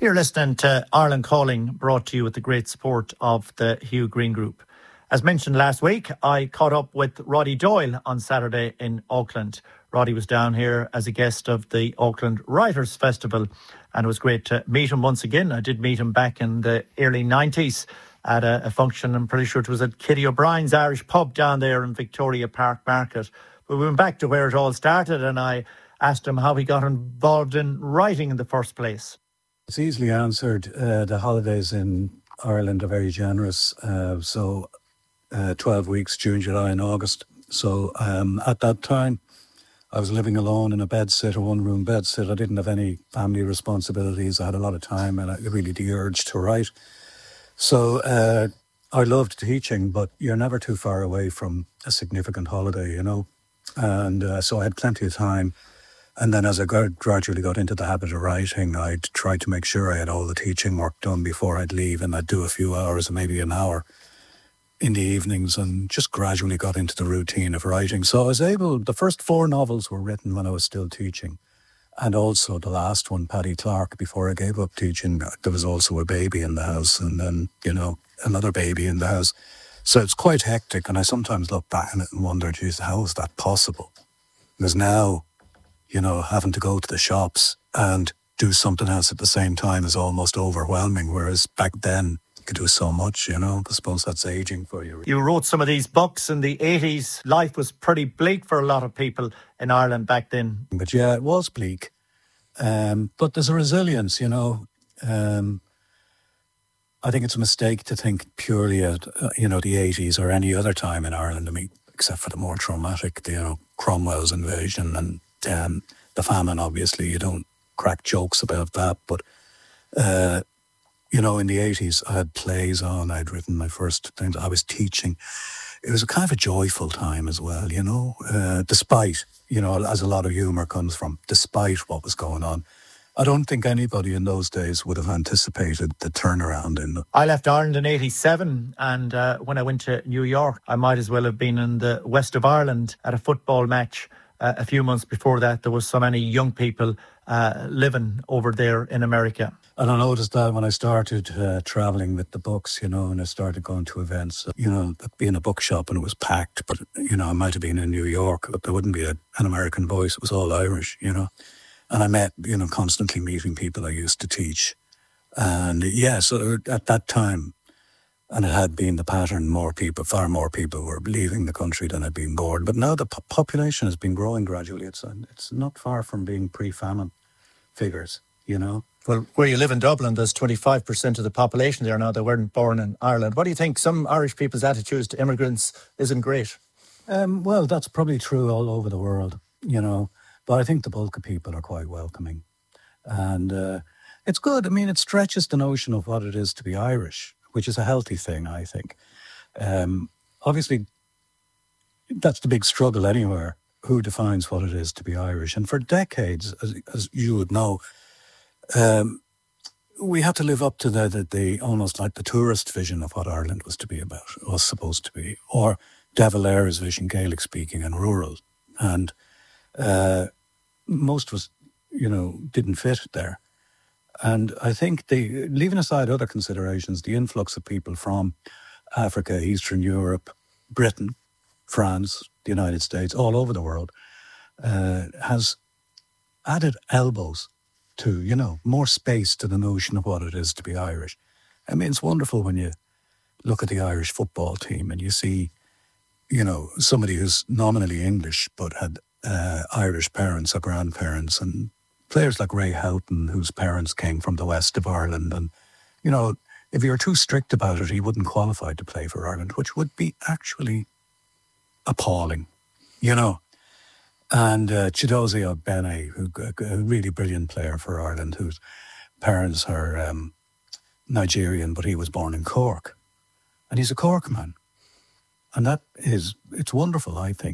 You're listening to Ireland Calling, brought to you with the great support of the Hugh Green Group. As mentioned last week, I caught up with Roddy Doyle on Saturday in Auckland. Roddy was down here as a guest of the Auckland Writers' Festival, and it was great to meet him once again. I did meet him back in the early 90s at a function. I'm pretty sure it was at Kitty O'Brien's Irish pub down there in Victoria Park Market. But we went back to where it all started, and I asked him how he got involved in writing in the first place. It's easily answered. The holidays in Ireland are very generous. 12 weeks, June, July and August. So at that time, I was living alone in a bedsit, a one-room bedsit. I didn't have any family responsibilities. I had a lot of time and really the urge to write. So I loved teaching, but you're never too far away from a significant holiday, you know. And so I had plenty of time. And then as I gradually got into the habit of writing, I'd try to make sure I had all the teaching work done before I'd leave, and I'd do a few hours, maybe an hour in the evenings, and just gradually got into the routine of writing. So I was able, the first 4 novels were written when I was still teaching. And also the last one, Paddy Clark, before I gave up teaching, there was also a baby in the house, and then, you know, another baby in the house. So it's quite hectic, and I sometimes look back on it and wonder, geez, how is that possible? Because now, you know, having to go to the shops and do something else at the same time is almost overwhelming, whereas back then you could do so much, you know. I suppose that's aging for you. You wrote some of these books in the 80s. Life was pretty bleak for a lot of people in Ireland back then. But yeah, it was bleak. But there's a resilience, you know. I think it's a mistake to think purely at, you know, the 80s or any other time in Ireland. I mean, except for the more traumatic, you know, Cromwell's invasion and the famine, obviously. You don't crack jokes about that. But, you know, in the 80s, I had plays on. I'd written my first things. I was teaching. It was a kind of a joyful time as well, you know, despite, you know, as a lot of humour comes from, despite what was going on. I don't think anybody in those days would have anticipated the turnaround in them. I left Ireland in 87, and when I went to New York, I might as well have been in the west of Ireland at a football match. A few months before that, there was so many young people living over there in America. And I noticed that when I started travelling with the books, you know, and I started going to events, you know, being a bookshop and it was packed, but, you know, I might have been in New York, but there wouldn't be an American voice. It was all Irish, you know. And I met, you know, constantly meeting people I used to teach. And yeah, so at that time, and it had been the pattern, far more people were leaving the country than had been born. But now the population has been growing gradually. It's not far from being pre-famine figures, you know. Well, where you live in Dublin, there's 25% of the population there now that weren't born in Ireland. What do you think? Some Irish people's attitudes to immigrants isn't great. Well, that's probably true all over the world, you know. But I think the bulk of people are quite welcoming. And it's good. I mean, it stretches the notion of what it is to be Irish, which is a healthy thing, I think. Obviously, that's the big struggle anywhere. Who defines what it is to be Irish? And for decades, as you would know, we had to live up to the almost like the tourist vision of what Ireland was to be about, was supposed to be, or De Valera's vision, Gaelic speaking and rural. And most of us, you know, didn't fit there. And I think leaving aside other considerations, the influx of people from Africa, Eastern Europe, Britain, France, the United States, all over the world, has added elbows to, you know, more space to the notion of what it is to be Irish. I mean, it's wonderful when you look at the Irish football team and you see, you know, somebody who's nominally English but had Irish parents or grandparents, and players like Ray Houghton, whose parents came from the west of Ireland. And, you know, if you were too strict about it, he wouldn't qualify to play for Ireland, which would be actually appalling, you know. And Chidozie Ogbene, a really brilliant player for Ireland, whose parents are Nigerian, but he was born in Cork. And he's a Cork man. And it's wonderful, I think.